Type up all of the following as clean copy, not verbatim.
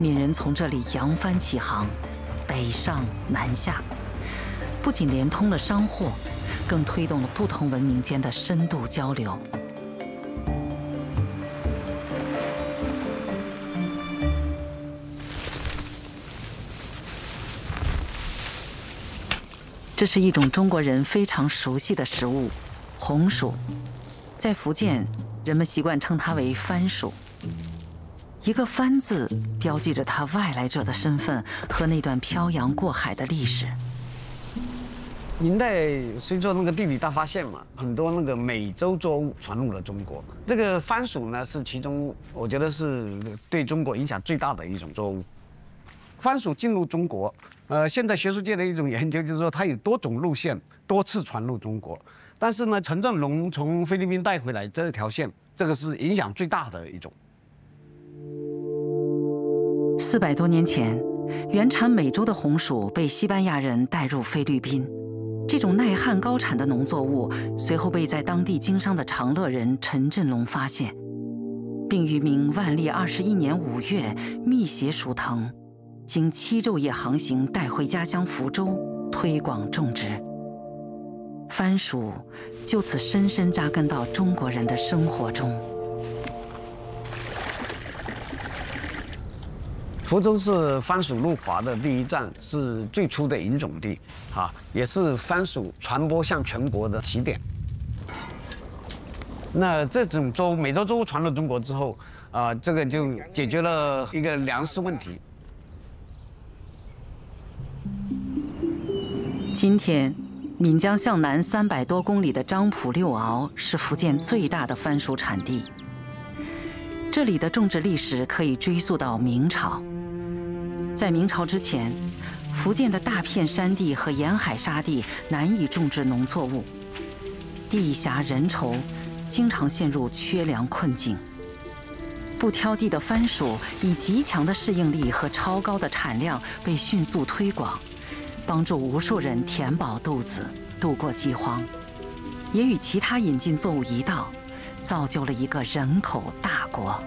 闽人从这里扬帆起航，北上南下，不仅连通了商货，更推动了不同文明间的深度交流。这是一种中国人非常熟悉的食物——红薯。在福建，人们习惯称它为番薯。一个“番”字标记着它外来者的身份和那段漂洋过海的历史。 明代随着那个地理大发现嘛，很多那个美洲作物传入了中国。这个番薯呢，是其中我觉得是对中国影响最大的一种作物。番薯进入中国，现在学术界的一种研究就是说，它有多种路线，多次传入中国。但是呢，陈振龙从菲律宾带回来这条线，这个是影响最大的一种。 400多年前，原产美洲的红薯被西班牙人带入菲律宾。这种耐旱高产的农作物，随后被在当地经商的长乐人陈振龙发现，并于明万历21年5月密携薯藤，经7昼夜航行带回家乡福州，推广种植。番薯就此深深扎根到中国人的生活中。 福州是番薯入华的第一站，是最初的引种地，也是番薯传播向全国的起点。那这种美洲作物传入中国之后，这个就解决了一个粮食问题。 今天，闽江向南300多公里的漳浦六鳌是福建最大的番薯产地。这里的种植历史可以追溯到明朝。在明朝之前，福建的大片山地和沿海沙地难以种植农作物，地狭人稠，经常陷入缺粮困境。不挑地的番薯以极强的适应力和超高的产量被迅速推广，帮助无数人填饱肚子，度过饥荒，也与其他引进作物一道，造就了一个人口大国。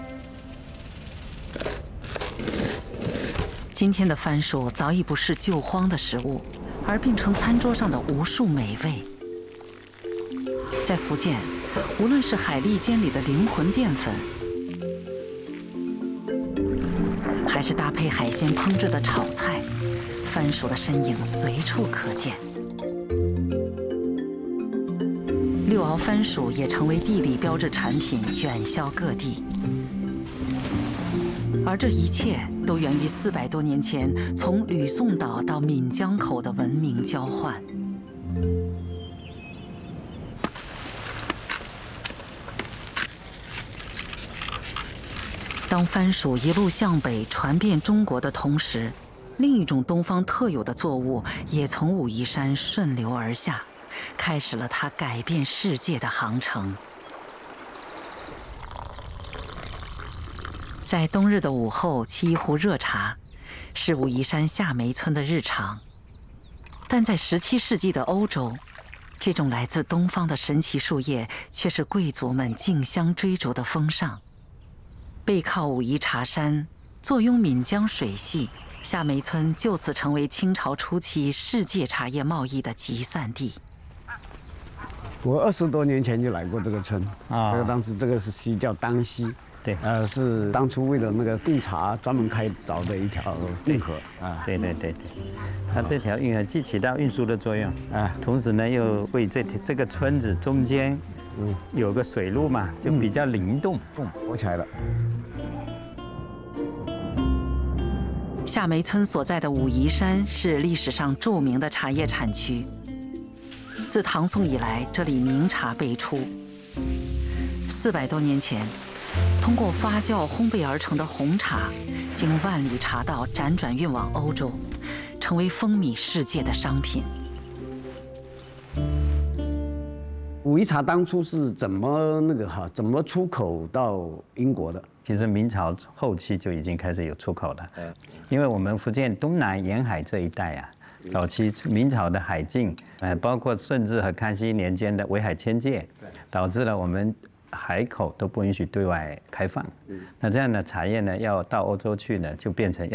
今天的番薯早已不是救荒的食物，而变成餐桌上的无数美味。在福建，无论是海蛎煎里的灵魂淀粉，还是搭配海鲜烹制的炒菜，番薯的身影随处可见。六鳌番薯也成为地理标志产品，远销各地。而这一切都源于400多年前从吕宋岛到闽江口的文明交换。当番薯一路向北传遍中国的同时，另一种东方特有的作物也从武夷山顺流而下，开始了它改变世界的航程。在冬日的午后沏一壶热茶，是武夷山下梅村的日常。但在17世纪的欧洲，这种来自东方的神奇树叶却是贵族们竞相追逐的风尚。背靠武夷茶山，坐拥闽江水系，下梅村就此成为清朝初期世界茶叶贸易的集散地。 我20多年前就来过这个村这个当时这个是溪叫当溪。 对， 是当初为了那个运茶专门开凿的一条运河对，它这条运河既起到运输的作用同时呢又为这个村子中间有个水路嘛，就比较灵动， 活起来了。 下梅村所在的武夷山是历史上著名的茶叶产区。自唐宋以来，这里名茶辈出。400多年前，通过发酵烘焙而成的红茶，经万里茶道辗转运往欧洲，成为风靡世界的商品。 武夷茶当初是怎么出口到英国的？ 其实明朝后期就已经开始有出口了，因为我们福建东南沿海这一带早期明朝的海禁，包括顺治和康熙年间的围海迁界，导致了我们海口都不允许对外开放。那这样的茶叶呢，要到欧洲去呢，就变成